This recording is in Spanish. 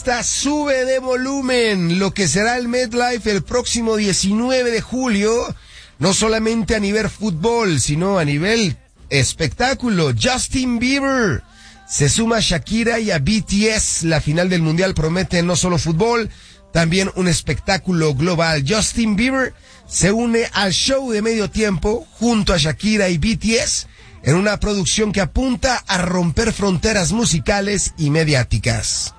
fiesta sube de volumen, lo que será el MetLife el próximo 19 de julio, no solamente a nivel fútbol, sino a nivel espectáculo. Justin Bieber se suma a Shakira y a BTS. La final del mundial promete no solo fútbol, también un espectáculo global. Justin Bieber se une al show de medio tiempo junto a Shakira y BTS en una producción que apunta a romper fronteras musicales y mediáticas.